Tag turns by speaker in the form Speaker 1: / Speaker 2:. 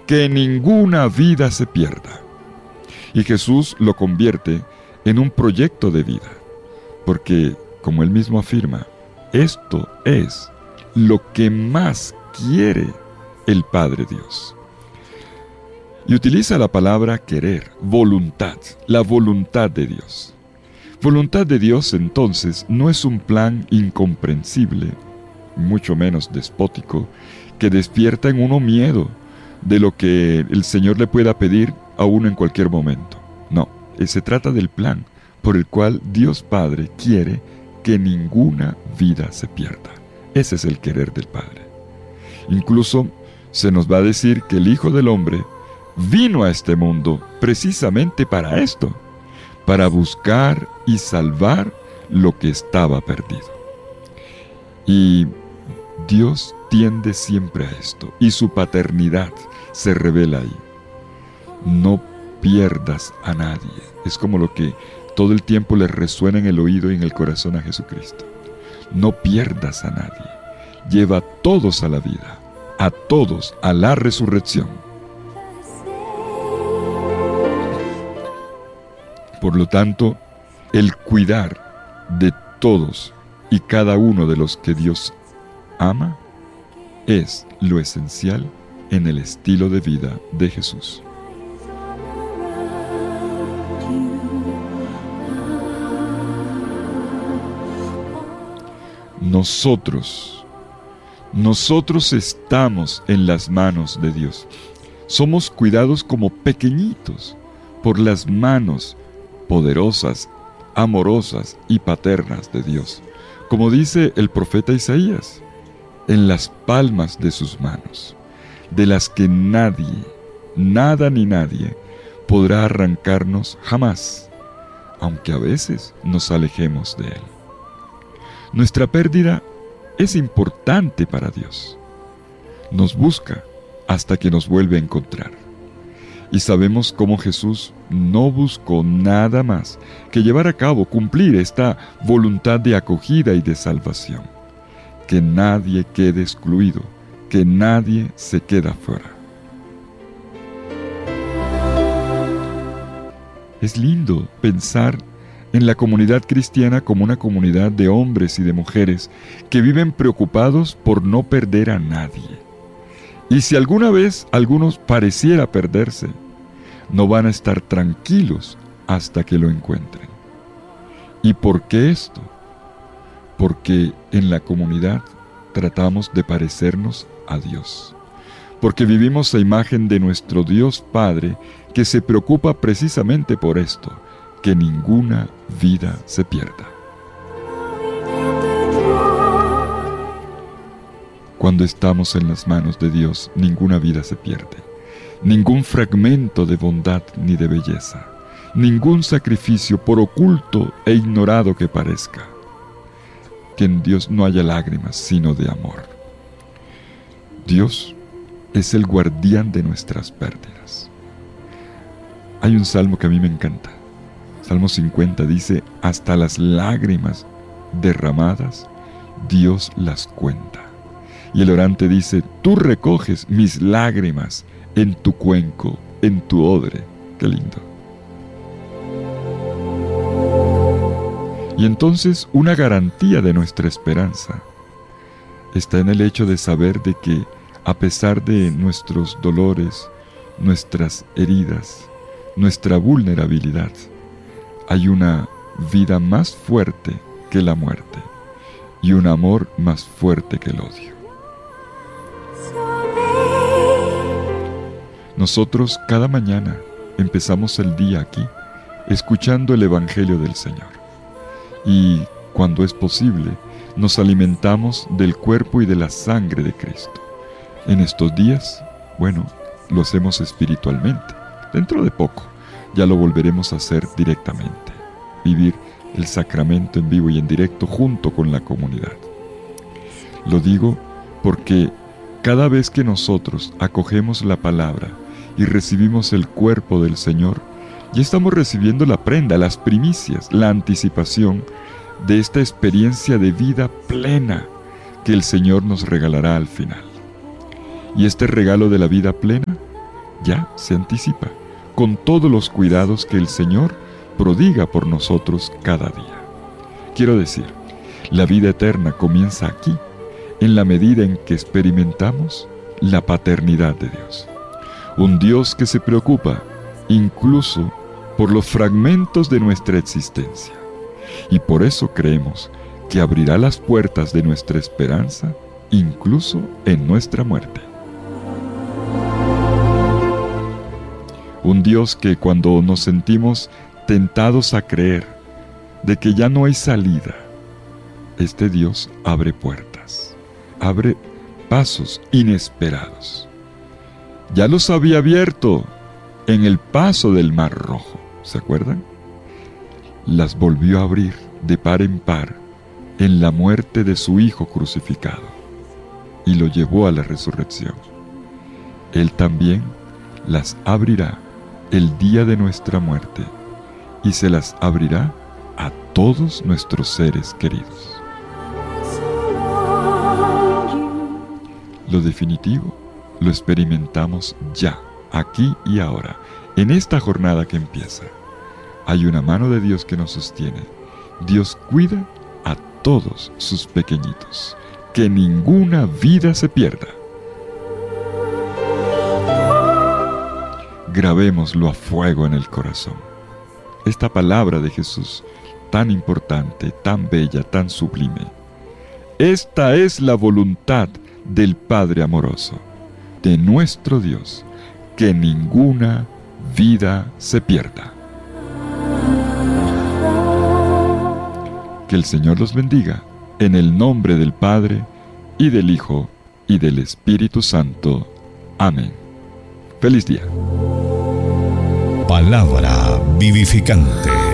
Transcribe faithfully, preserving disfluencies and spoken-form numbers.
Speaker 1: que ninguna vida se pierda. Y Jesús lo convierte en un proyecto de vida, porque, como él mismo afirma, esto es lo que más quiere el Padre Dios. Y utiliza la palabra querer, voluntad, la voluntad de Dios. Voluntad de Dios, entonces, no es un plan incomprensible, mucho menos despótico, que despierta en uno miedo de lo que el Señor le pueda pedir a uno en cualquier momento. No, se trata del plan por el cual Dios Padre quiere que ninguna vida se pierda. Ese es el querer del Padre. Incluso se nos va a decir que el Hijo del Hombre vino a este mundo precisamente para esto, para buscar y salvar lo que estaba perdido. Y Dios tiende siempre a esto, y su paternidad se revela ahí. No pierdas a nadie. Es como lo que todo el tiempo le resuena en el oído y en el corazón a Jesucristo. No pierdas a nadie. Lleva a todos a la vida, a todos a la resurrección. Por lo tanto, el cuidar de todos y cada uno de los que Dios ama es lo esencial en el estilo de vida de Jesús. Nosotros, nosotros estamos en las manos de Dios. Somos cuidados como pequeñitos por las manos poderosas, amorosas y paternas de Dios. Como dice el profeta Isaías, en las palmas de sus manos, de las que nadie, nada ni nadie podrá arrancarnos jamás, aunque a veces nos alejemos de Él. Nuestra pérdida es importante para Dios. Nos busca hasta que nos vuelve a encontrar. Y sabemos cómo Jesús no buscó nada más que llevar a cabo, cumplir esta voluntad de acogida y de salvación. Que nadie quede excluido, que nadie se quede fuera. Es lindo pensar en la comunidad cristiana como una comunidad de hombres y de mujeres que viven preocupados por no perder a nadie. Y si alguna vez algunos pareciera perderse, no van a estar tranquilos hasta que lo encuentren. ¿Y por qué esto? Porque en la comunidad tratamos de parecernos a Dios. Porque vivimos la imagen de nuestro Dios Padre que se preocupa precisamente por esto, que ninguna vida se pierda. Cuando estamos en las manos de Dios, ninguna vida se pierde. Ningún fragmento de bondad ni de belleza. Ningún sacrificio, por oculto e ignorado que parezca. Que en Dios no haya lágrimas, sino de amor. Dios es el guardián de nuestras pérdidas. Hay un salmo que a mí me encanta. Salmo cincuenta dice, hasta las lágrimas derramadas, Dios las cuenta. Y el orante dice, tú recoges mis lágrimas en tu cuenco, en tu odre. Qué lindo. Y entonces una garantía de nuestra esperanza está en el hecho de saber de que a pesar de nuestros dolores, nuestras heridas, nuestra vulnerabilidad, hay una vida más fuerte que la muerte y un amor más fuerte que el odio. Nosotros cada mañana empezamos el día aquí escuchando el Evangelio del Señor y, cuando es posible, nos alimentamos del cuerpo y de la sangre de Cristo. En estos días, bueno, lo hacemos espiritualmente. Dentro de poco ya lo volveremos a hacer directamente, vivir el sacramento en vivo y en directo junto con la comunidad. Lo digo porque cada vez que nosotros acogemos la palabra y recibimos el cuerpo del Señor, ya estamos recibiendo la prenda, las primicias, la anticipación de esta experiencia de vida plena que el Señor nos regalará al final. Y este regalo de la vida plena ya se anticipa, con todos los cuidados que el Señor prodiga por nosotros cada día. Quiero decir, la vida eterna comienza aquí, en la medida en que experimentamos la paternidad de Dios. Un Dios que se preocupa incluso por los fragmentos de nuestra existencia. Y por eso creemos que abrirá las puertas de nuestra esperanza incluso en nuestra muerte. Un Dios que cuando nos sentimos tentados a creer de que ya no hay salida, este Dios abre puertas, abre pasos inesperados. Ya los había abierto en el paso del Mar Rojo, ¿se acuerdan? Las volvió a abrir de par en par en la muerte de su Hijo crucificado y lo llevó a la resurrección. Él también las abrirá el día de nuestra muerte y se las abrirá a todos nuestros seres queridos. Lo definitivo lo experimentamos ya, aquí y ahora, en esta jornada que empieza. Hay una mano de Dios que nos sostiene. Dios cuida a todos sus pequeñitos. Que ninguna vida se pierda. Grabémoslo a fuego en el corazón. Esta palabra de Jesús, tan importante, tan bella, tan sublime. Esta es la voluntad del Padre amoroso, de nuestro Dios, que ninguna vida se pierda. Que el Señor los bendiga, en el nombre del Padre, y del Hijo, y del Espíritu Santo. Amén. Feliz día.
Speaker 2: Palabra vivificante.